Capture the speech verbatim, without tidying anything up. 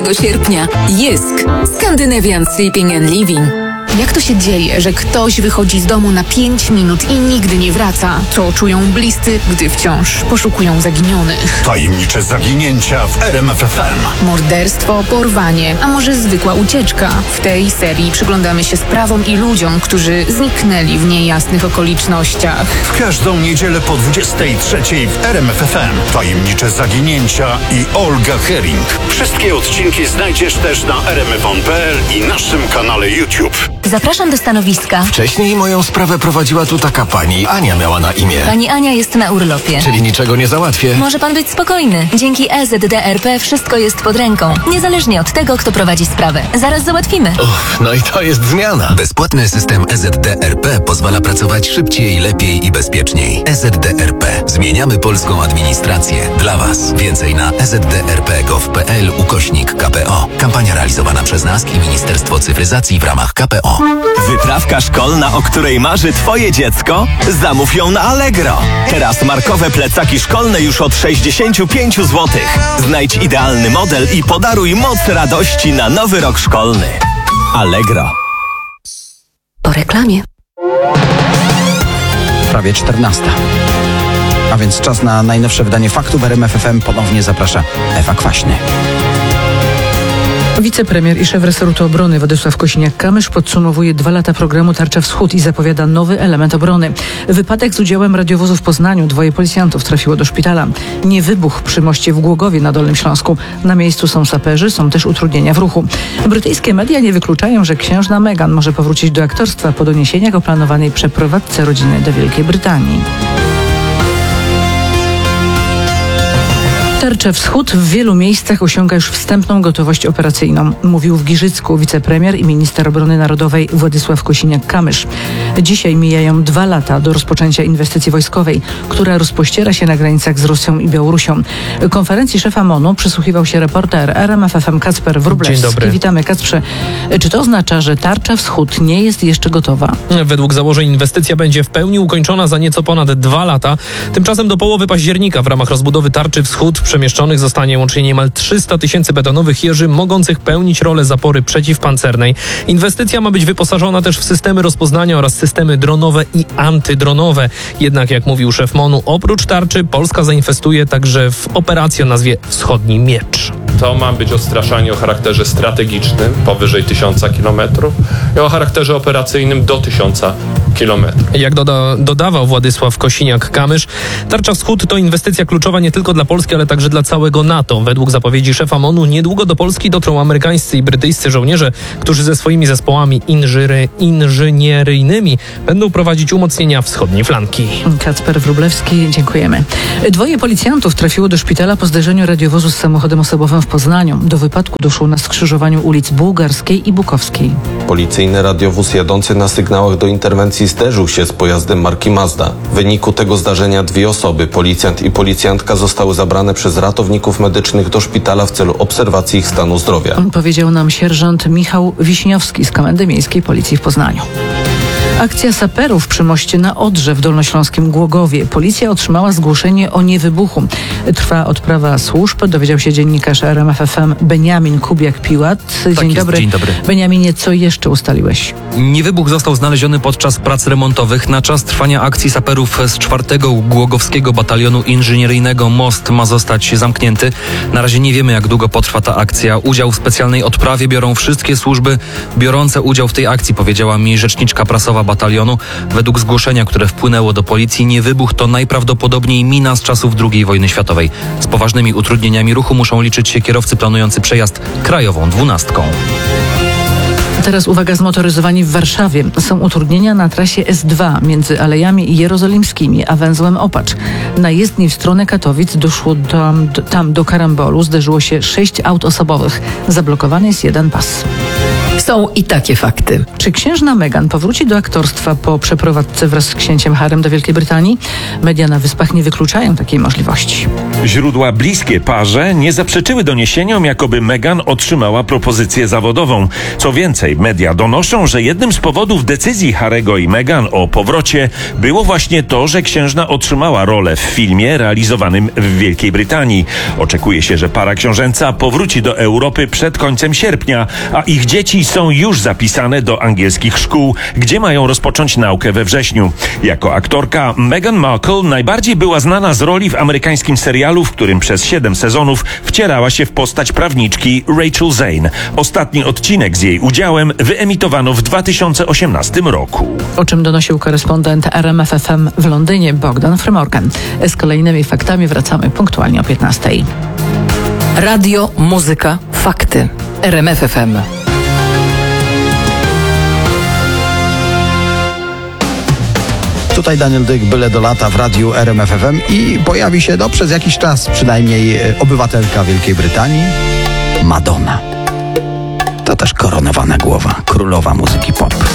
sierpnia. Jysk. Scandinavian Sleeping and Living. Jak to się dzieje, że ktoś wychodzi z domu na pięć minut i nigdy nie wraca? Co czują bliscy, gdy wciąż poszukują zaginionych? Tajemnicze zaginięcia w R M F F M. Morderstwo, porwanie, a może zwykła ucieczka? W tej serii przyglądamy się sprawom i ludziom, którzy zniknęli w niejasnych okolicznościach. W każdą niedzielę po dwudziestej trzeciej w R M F F M. Tajemnicze zaginięcia i Olga Herring. Wszystkie odcinki znajdziesz też na r m f on kropka p l i naszym kanale YouTube. Zapraszam do stanowiska. Wcześniej moją sprawę prowadziła tu taka pani. Ania miała na imię. Pani Ania jest na urlopie. Czyli niczego nie załatwię. Może pan być spokojny. Dzięki E Z D R P wszystko jest pod ręką. Niezależnie od tego, kto prowadzi sprawę. Zaraz załatwimy. Uff, no i to jest zmiana. Bezpłatny system E Z D R P pozwala pracować szybciej, lepiej i bezpieczniej. E Z D R P. Zmieniamy polską administrację. Dla Was. Więcej na e z d r p kropka gov kropka p l ukośnik K P O. Kampania realizowana przez N A S K i Ministerstwo Cyfryzacji w ramach K P O. Wyprawka szkolna, o której marzy Twoje dziecko? Zamów ją na Allegro. Teraz markowe plecaki szkolne już od sześćdziesiąt pięć złotych. Znajdź idealny model i podaruj moc radości na nowy rok szkolny. Allegro. Po reklamie. Prawie czternasta. A więc czas na najnowsze wydanie faktów. R M F F M ponownie zaprasza Ewa Kwaśny. Wicepremier i szef resortu obrony Władysław Kosiniak-Kamysz podsumowuje dwa lata programu Tarcza Wschód i zapowiada nowy element obrony. Wypadek z udziałem radiowozu w Poznaniu. Dwoje policjantów trafiło do szpitala. Nie wybuch przy moście w Głogowie na Dolnym Śląsku. Na miejscu są saperzy, są też utrudnienia w ruchu. Brytyjskie media nie wykluczają, że księżna Meghan może powrócić do aktorstwa po doniesieniach o planowanej przeprowadzce rodziny do Wielkiej Brytanii. Tarcza Wschód w wielu miejscach osiąga już wstępną gotowość operacyjną, mówił w Giżycku wicepremier i minister obrony narodowej Władysław Kosiniak-Kamysz. Dzisiaj mijają dwa lata do rozpoczęcia inwestycji wojskowej, która rozpościera się na granicach z Rosją i Białorusią. Konferencji szefa M O N-u przysłuchiwał się reporter R M F F M Kacper Wróblewski. Dzień dobry. Witamy, Kacprze. Czy to oznacza, że Tarcza Wschód nie jest jeszcze gotowa? Według założeń inwestycja będzie w pełni ukończona za nieco ponad dwa lata. Tymczasem do połowy października w ramach rozbudowy Tarczy Wschód przemieszczonych zostanie łącznie niemal trzysta tysięcy betonowych jeży mogących pełnić rolę zapory przeciwpancernej. Inwestycja ma być wyposażona też w systemy rozpoznania oraz systemy dronowe i antydronowe. Jednak jak mówił szef M O N-u, oprócz tarczy Polska zainwestuje także w operację o nazwie Wschodni Miecz. To ma być odstraszanie o charakterze strategicznym powyżej tysiąca kilometrów i o charakterze operacyjnym do tysiąca kilometrów. Jak doda, dodawał Władysław Kosiniak-Kamysz, Tarcza Wschód to inwestycja kluczowa nie tylko dla Polski, ale także dla całego NATO. Według zapowiedzi szefa M O N-u niedługo do Polski dotrą amerykańscy i brytyjscy żołnierze, którzy ze swoimi zespołami inżyry, inżynieryjnymi będą prowadzić umocnienia wschodniej flanki. Kacper Wróblewski, dziękujemy. Dwoje policjantów trafiło do szpitala po zderzeniu radiowozu z samochodem osobowym w Poznaniu. Do wypadku doszło na skrzyżowaniu ulic Bułgarskiej i Bukowskiej. Policyjny radiowóz jadący na sygnałach do interwencji zderzył się z pojazdem marki Mazda. W wyniku tego zdarzenia dwie osoby, policjant i policjantka, zostały zabrane przez ratowników medycznych do szpitala w celu obserwacji ich stanu zdrowia. Powiedział nam sierżant Michał Wiśniowski z Komendy Miejskiej Policji w Poznaniu. Akcja saperów przy moście na Odrze w dolnośląskim Głogowie. Policja otrzymała zgłoszenie o niewybuchu. Trwa odprawa służb, dowiedział się dziennikarz R M F F M Beniamin Kubiak-Piłat. Dzień Tak jest, dobry. dzień dobry. Beniaminie, co jeszcze ustaliłeś? Niewybuch został znaleziony podczas prac remontowych. Na czas trwania akcji saperów z czwartego Głogowskiego Batalionu Inżynieryjnego most ma zostać zamknięty. Na razie nie wiemy, jak długo potrwa ta akcja. Udział w specjalnej odprawie biorą wszystkie służby biorące udział w tej akcji, powiedziała mi rzeczniczka prasowa batalionu. Według zgłoszenia, które wpłynęło do policji, niewybuch to najprawdopodobniej mina z czasów drugiej wojny światowej. Z poważnymi utrudnieniami ruchu muszą liczyć się kierowcy planujący przejazd krajową dwunastką. Teraz uwaga, zmotoryzowani w Warszawie. Są utrudnienia na trasie S dwa między Alejami Jerozolimskimi a węzłem Opacz. Na jezdni w stronę Katowic doszło do, do, tam do karambolu. Zderzyło się sześć aut osobowych. Zablokowany jest jeden pas. Są i takie fakty. Czy księżna Meghan powróci do aktorstwa po przeprowadzce wraz z księciem Harrym do Wielkiej Brytanii? Media na Wyspach nie wykluczają takiej możliwości. Źródła bliskie parze nie zaprzeczyły doniesieniom, jakoby Meghan otrzymała propozycję zawodową. Co więcej, media donoszą, że jednym z powodów decyzji Harry'ego i Meghan o powrocie było właśnie to, że księżna otrzymała rolę w filmie realizowanym w Wielkiej Brytanii. Oczekuje się, że para książęca powróci do Europy przed końcem sierpnia, a ich dzieci są już zapisane do angielskich szkół, gdzie mają rozpocząć naukę we wrześniu. Jako aktorka Meghan Markle najbardziej była znana z roli w amerykańskim serialu, w którym przez siedem sezonów wcierała się w postać prawniczki Rachel Zane. Ostatni odcinek z jej udziałem wyemitowano w dwa tysiące osiemnastym roku. O czym donosił korespondent R M F F M w Londynie Bogdan Frymorgan. Z kolejnymi faktami wracamy punktualnie o piętnastej. Radio, muzyka, fakty. R M F F M. Tutaj Daniel Dyk, byle do lata w radiu R M F F M i pojawi się no, przez jakiś czas przynajmniej obywatelka Wielkiej Brytanii, Madonna. To też koronowana głowa, królowa muzyki pop.